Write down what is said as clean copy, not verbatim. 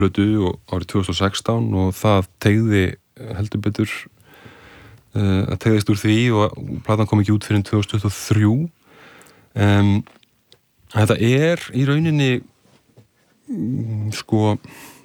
plötu og árið 2016 og það teygði heldur betur að teygðist úr því og platan kom ekki út fyrir 2023. Þetta í rauninni sko